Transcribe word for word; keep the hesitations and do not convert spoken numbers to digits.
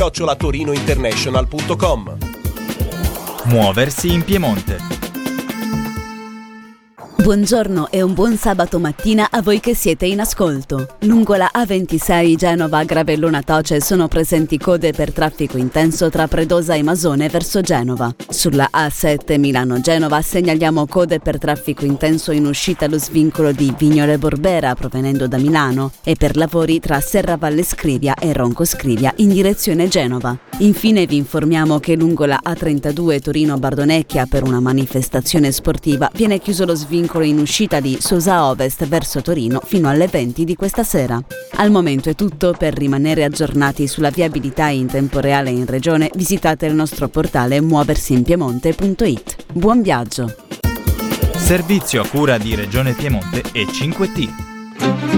chiocciola torinointernational punto com. Muoversi in Piemonte. Buongiorno e un buon sabato mattina a voi che siete in ascolto. Lungo la A ventisei Genova-Gravellona Toce sono presenti code per traffico intenso tra Predosa e Masone verso Genova. Sulla A sette Milano-Genova segnaliamo code per traffico intenso in uscita allo svincolo di Vignole Borbera provenendo da Milano e per lavori tra Serravalle Scrivia e Ronco Scrivia in direzione Genova. Infine vi informiamo che lungo la A trentadue Torino-Bardonecchia per una manifestazione sportiva viene chiuso lo svincolo in uscita di Sosa Ovest verso Torino fino alle venti di questa sera. Al momento è tutto. Per rimanere aggiornati sulla viabilità in tempo reale in regione visitate il nostro portale muoversinpiemonte punto it. Buon viaggio! Servizio a cura di Regione Piemonte e cinque T.